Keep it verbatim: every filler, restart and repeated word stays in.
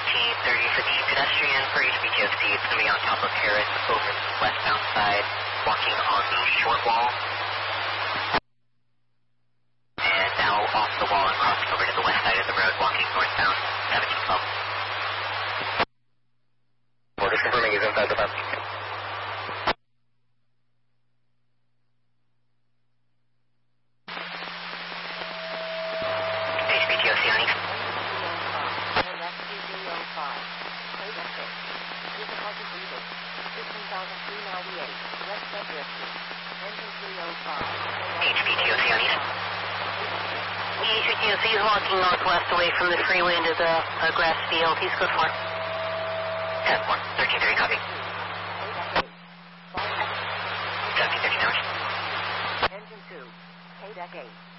thirteen thirty for the pedestrian for H B T O C. It's going to be on top of Harris over the westbound side, walking on the short wall. And now off the wall and crossing over to the west side of the road, walking northbound, seventeen twelve. Border confirming he's inside the fence. H B T O C on east. H B T O C on east. H B T O C is walking northwest away from the freeway into the uh, grass field. He's good for ten one, thirteen thirty, copy. seventeen thirty, Engine two, K deck eight.